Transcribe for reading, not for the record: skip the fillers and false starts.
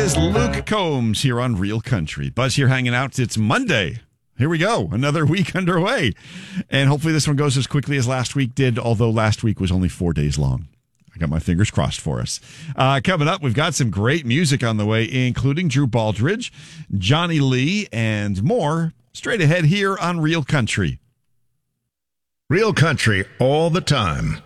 is Luke Combs here on Real Country. Buzz here hanging out. It's Monday. Here we go. Another week underway. And hopefully this one goes as quickly as last week did, although last week was only 4 days long. I got my fingers crossed for us. Coming up, we've got some great music on the way, including Drew Baldridge, Johnny Lee, and more straight ahead here on Real Country. Real Country all the time.